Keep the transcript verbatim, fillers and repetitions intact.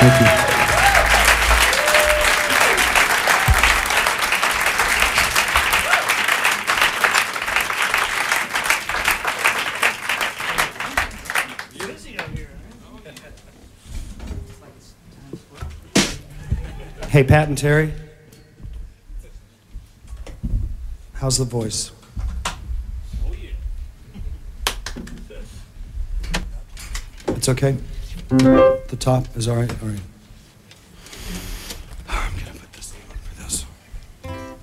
Thank you. Hey, Pat and Terry. How's the voice? Oh, yeah. It's okay? The top is all right? All right.